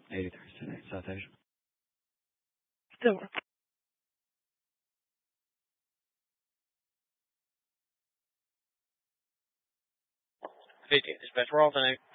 83 South Asia. Still work. Dispatch, we're alternate.